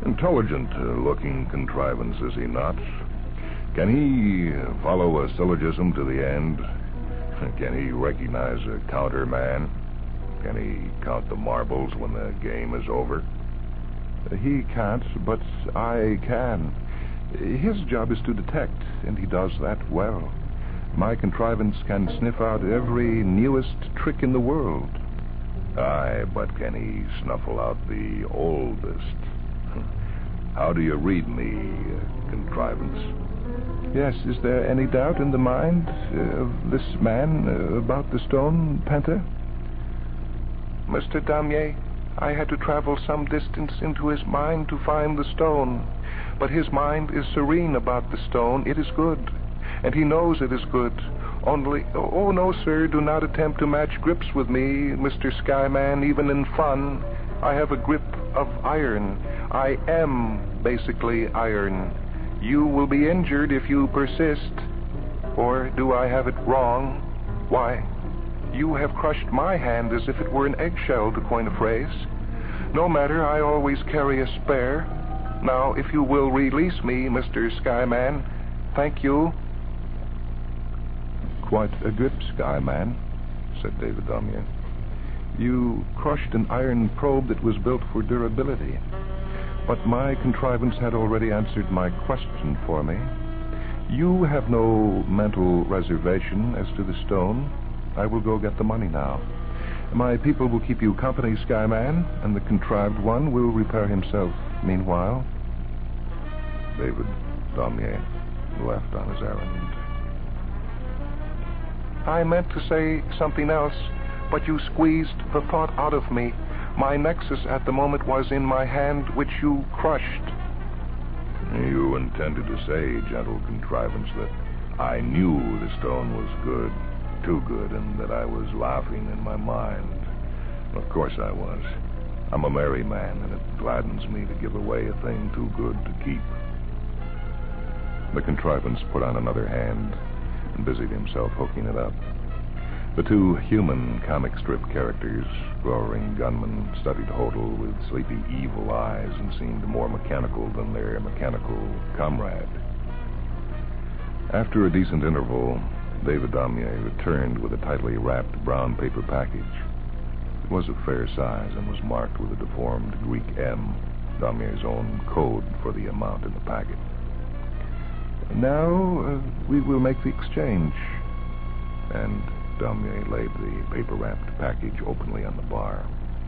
Intelligent-looking contrivance, is he not? Can he follow a syllogism to the end? Can he recognize a counterman? Can he count the marbles when the game is over? He can't, but I can. His job is to detect, and he does that well. My contrivance can sniff out every newest trick in the world. Aye, but can he snuffle out the oldest? How do you read me, contrivance? Yes, is there any doubt in the mind of this man about the stone, Panther? Mr. Damier, I had to travel some distance into his mind to find the stone. But his mind is serene about the stone. It is good, and he knows it is good. Only, oh no, sir, do not attempt to match grips with me, Mr. Skyman, even in fun. I have a grip of iron. I am basically iron. You will be injured if you persist. Or do I have it wrong? Why, you have crushed my hand as if it were an eggshell, to coin a phrase. No matter, I always carry a spare. Now, if you will release me, Mr. Skyman, thank you. Quite a grip, Skyman, said David Damier. You crushed an iron probe that was built for durability. But my contrivance had already answered my question for me. You have no mental reservation as to the stone. I will go get the money now. My people will keep you company, Skyman, and the contrived one will repair himself meanwhile. David Damier left on his errand. I meant to say something else, but you squeezed the thought out of me. My nexus at the moment was in my hand, which you crushed. You intended to say, gentle contrivance, that I knew the stone was good, too good, and that I was laughing in my mind. Of course I was. I'm a merry man, and it gladdens me to give away a thing too good to keep. The contrivance put on another hand and busied himself hooking it up. The two human comic strip characters, roaring gunmen, studied Hodel with sleepy, evil eyes and seemed more mechanical than their mechanical comrade. After a decent interval, David Damier returned with a tightly wrapped brown paper package. It was of fair size and was marked with a deformed Greek M, Damier's own code for the amount in the packet. Now, we will make the exchange. And Damier laid the paper-wrapped package openly on the bar.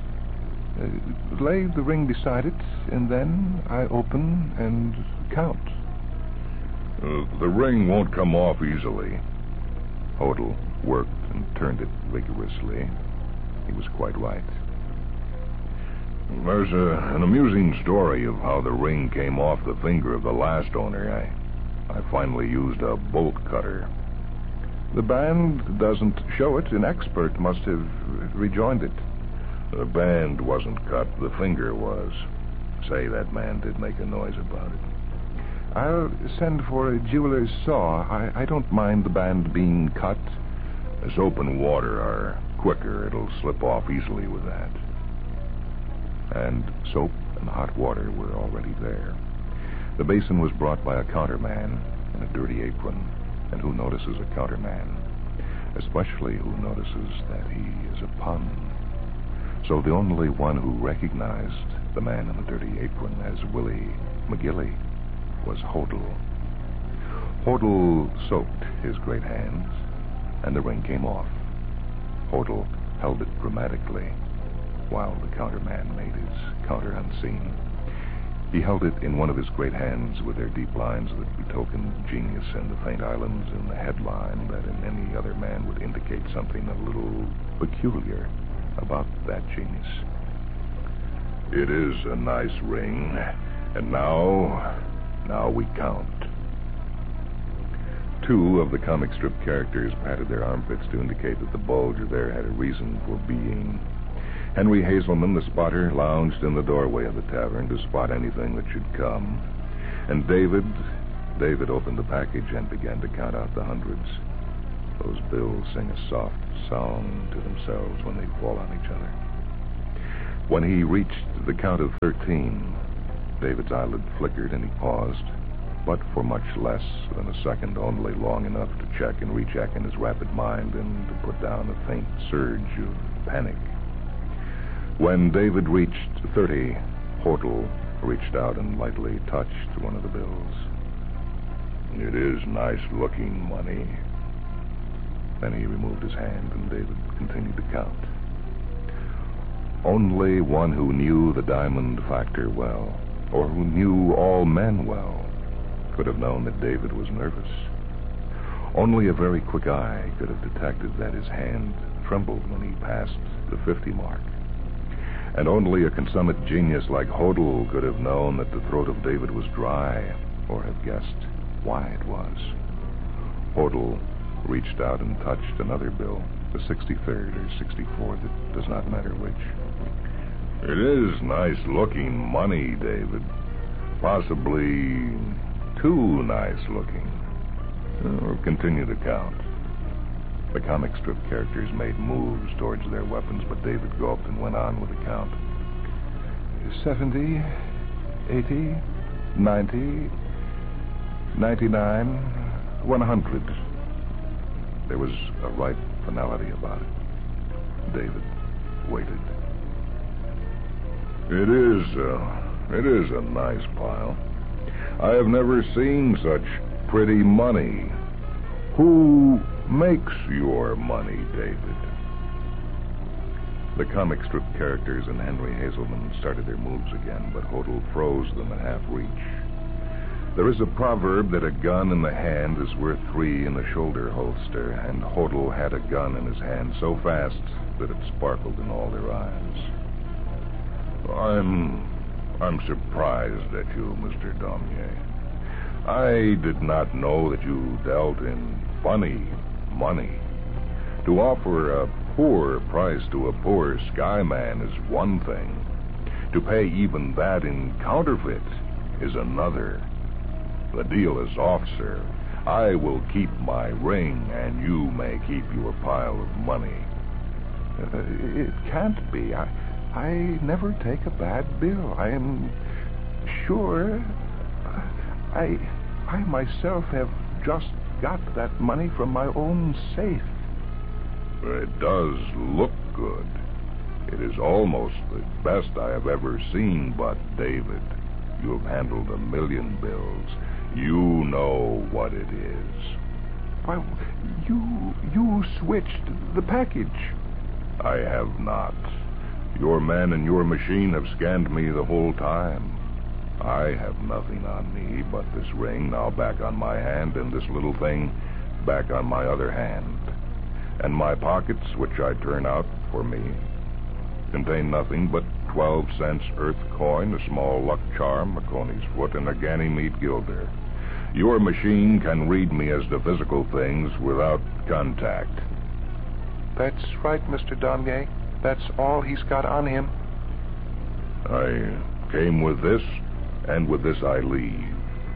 Lay the ring beside it, and then I open and count. The ring won't come off easily. Hodel worked and turned it vigorously. He was quite right. There's an amusing story of how the ring came off the finger of the last owner. I finally used a bolt cutter. The band doesn't show it. An expert must have rejoined it. The band wasn't cut. The finger was. Say, that man did make a noise about it. I'll send for a jeweler's saw. I don't mind the band being cut. The soap and water are quicker. It'll slip off easily with that. And soap and hot water were already there. The basin was brought by a counterman in a dirty apron. And who notices a counterman? Especially who notices that he is a pun. So the only one who recognized the man in the dirty apron as Willie McGilly was Hodel. Hodel soaked his great hands, and the ring came off. Hodel held it dramatically, while the counterman made his counter unseen. He held it in one of his great hands with their deep lines that betokened genius and the faint islands in the headline that in any other man would indicate something a little peculiar about that genius. It is a nice ring, and now we count. Two of the comic strip characters patted their armpits to indicate that the bulge there had a reason for being. Henry Hazelman, the spotter, lounged in the doorway of the tavern to spot anything that should come. And David opened the package and began to count out the hundreds. Those bills sing a soft song to themselves when they fall on each other. When he reached the count of 13, David's eyelid flickered and he paused, but for much less than a second, only long enough to check and recheck in his rapid mind and to put down a faint surge of panic. When David reached 30, Hotel reached out and lightly touched one of the bills. It is nice-looking money. Then he removed his hand, and David continued to count. Only one who knew the diamond factor well, or who knew all men well, could have known that David was nervous. Only a very quick eye could have detected that his hand trembled when he passed the 50 mark. And only a consummate genius like Hodel could have known that the throat of David was dry, or have guessed why it was. Hodel reached out and touched another bill, the 63rd or 64th, it does not matter which. It is nice-looking money, David. Possibly too nice-looking. Continue to count. The comic strip characters made moves towards their weapons, but David gulped and went on with the count. 70, 80, 90, 99, 100. There was a right finality about it. David waited. It is a nice pile. I have never seen such pretty money. Who makes your money, David? The comic strip characters and Henry Hazelman started their moves again, but Hodel froze them at half reach. There is a proverb that a gun in the hand is worth 3 in the shoulder holster, and Hodel had a gun in his hand so fast that it sparkled in all their eyes. I'm surprised at you, Mr. Daumier. I did not know that you dealt in funny money. To offer a poor price to a poor skyman is one thing. To pay even that in counterfeit is another. The deal is off, sir. I will keep my ring, and you may keep your pile of money. It can't be. I never take a bad bill. I am sure. I myself have just got that money from my own safe. It does look good. It is almost the best I have ever seen, but, David, you have handled 1,000,000 bills. You know what it is. Why, you switched the package. I have not. Your man and your machine have scanned me the whole time. I have nothing on me but this ring now back on my hand and this little thing back on my other hand. And my pockets, which I turn out for me, contain nothing but 12-cent earth coin, a small luck charm, a coney's foot, and a Ganymede guilder. Your machine can read me as to physical things without contact. That's right, Mr. Daumier. That's all he's got on him. I came with this, and with this I leave.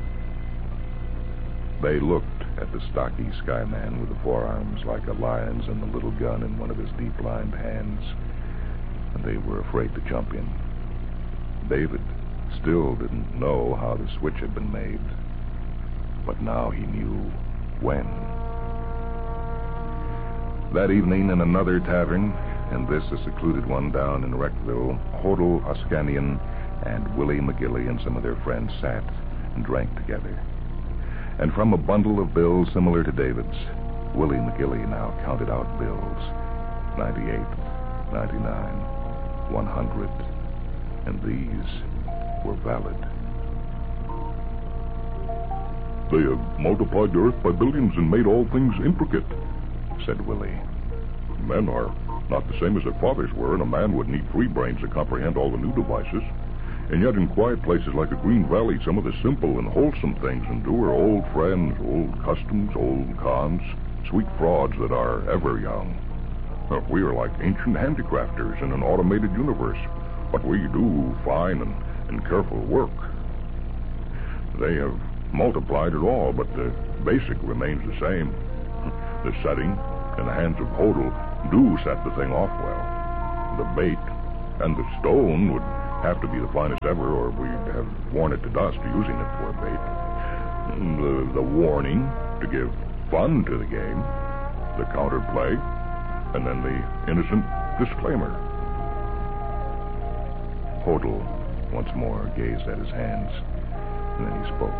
They looked at the stocky skyman with the forearms like a lion's and the little gun in one of his deep-lined hands, and they were afraid to jump in. David still didn't know how the switch had been made, but now he knew when. That evening in another tavern, and this a secluded one down in Wreckville, Hodel Oskanian and Willie McGilly and some of their friends sat and drank together. And from a bundle of bills similar to David's, Willie McGilly now counted out bills. 98, 99, 100, and these were valid. They have multiplied the earth by billions and made all things intricate, said Willie. Men are not the same as their fathers were, and a man would need 3 brains to comprehend all the new devices. And yet in quiet places like a green valley, some of the simple and wholesome things endure. Old friends, old customs, old cons, sweet frauds that are ever young. We are like ancient handicrafters in an automated universe, but we do fine and careful work. They have multiplied it all, but the basic remains the same. The setting in the hands of Hodel do set the thing off well. The bait and the stone would have to be the finest ever, or we'd have worn it to dust using it for bait. The warning to give fun to the game, the counterplay, and then the innocent disclaimer. Hodel once more gazed at his hands, and then he spoke.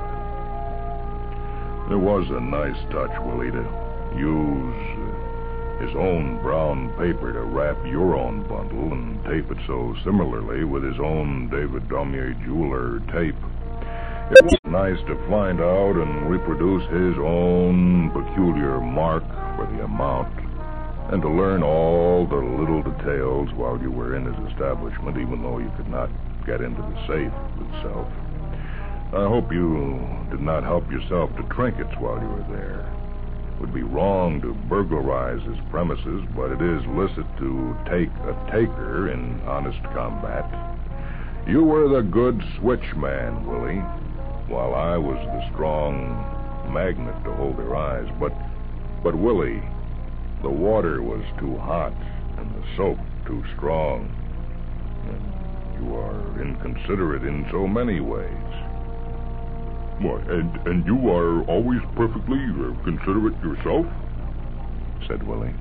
It was a nice touch, Willie, to use his own brown paper to wrap your own bundle and tape it so similarly with his own David Daumier jeweler tape. It was nice to find out and reproduce his own peculiar mark for the amount, and to learn all the little details while you were in his establishment, even though you could not get into the safe itself. I hope you did not help yourself to trinkets while you were there. It would be wrong to burglarize his premises, but it is licit to take a taker in honest combat. You were the good switchman, Willie, while I was the strong magnet to hold their eyes. But Willie, the water was too hot and the soap too strong. And you are inconsiderate in so many ways. Why, and you are always perfectly considerate yourself? Said Willie.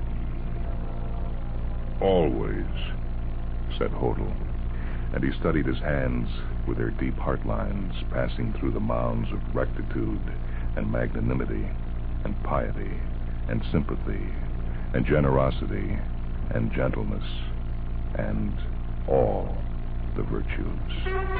Always, said Hodel, and he studied his hands with their deep heart lines passing through the mounds of rectitude and magnanimity and piety and sympathy and generosity and gentleness and all the virtues.